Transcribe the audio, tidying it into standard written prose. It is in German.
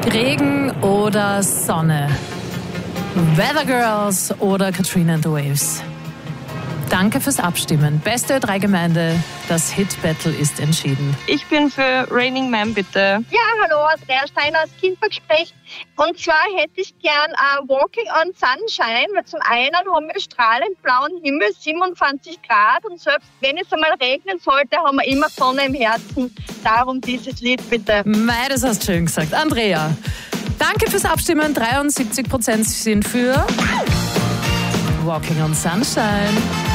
Regen oder Sonne? Weather Girls oder Katrina and the Waves? Danke fürs Abstimmen. Beste Ö3-Gemeinde, das Hit-Battle ist entschieden. Ich bin für Raining Man, bitte. Ja, hallo, Andrea Steiner aus Kindberg. Und zwar hätte ich gern Walking on Sunshine, weil zum einen haben wir strahlend blauen Himmel, 27 Grad und selbst wenn es einmal regnen sollte, haben wir immer Sonne im Herzen. Darum dieses Lied, bitte. Mei, das hast du schön gesagt. Andrea, danke fürs Abstimmen. 73% sind für Walking on Sunshine.